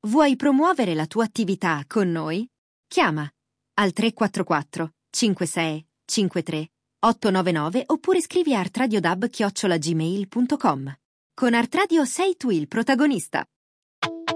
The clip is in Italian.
Vuoi promuovere la tua attività con noi? Chiama al 344 56 53 899 oppure scrivi a artradiodab@gmail.com. Con Artradio sei tu il protagonista.